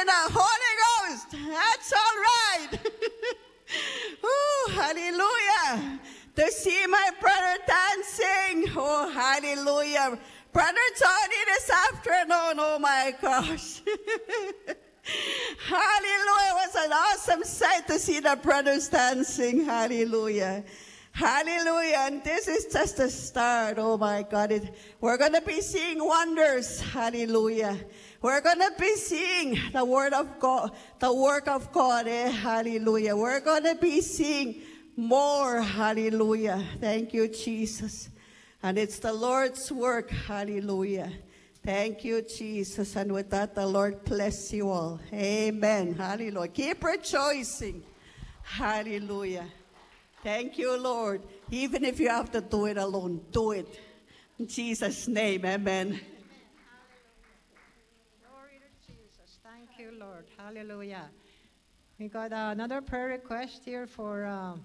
in the Holy Ghost. That's all right. Oh, hallelujah. To see my brother dancing. Oh, hallelujah. Brother Johnny this afternoon. Oh, my gosh. Hallelujah. It was an awesome sight to see the brothers dancing. Hallelujah. Hallelujah. And this is just the start. Oh my God. We're going to be seeing wonders. Hallelujah. We're going to be seeing the word of God, the work of God. Hallelujah. We're going to be seeing more. Hallelujah. Thank you, Jesus. And it's the Lord's work. Hallelujah. Thank you, Jesus. And with that, the Lord bless you all. Amen. Hallelujah. Keep rejoicing. Hallelujah. Thank you, Lord. Even if you have to do it alone, do it. In Jesus' name, amen. Glory to Jesus. Thank you, Lord. Hallelujah. We got another prayer request here for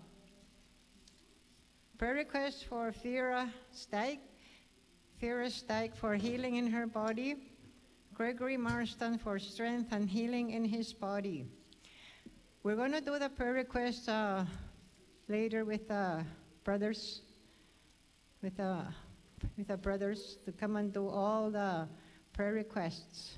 Vera Steig. Vera Steig for healing in her body. Gregory Marston for strength and healing in his body. We're going to do the prayer request later with brothers, with the brothers to come and do all the prayer requests,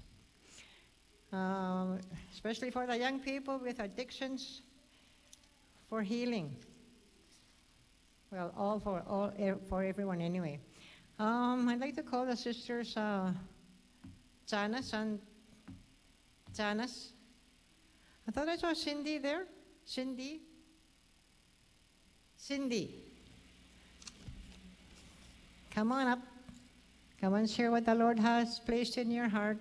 especially for the young people with addictions, for healing. Well, for everyone anyway. I'd like to call the sisters Janice and Janice. I thought I saw Cindy there. Cindy, come on up. Come and share what the Lord has placed in your heart.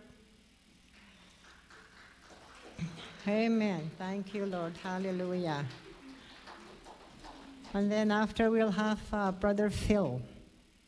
Amen. Thank you, Lord. Hallelujah. And then after we'll have Brother Phil.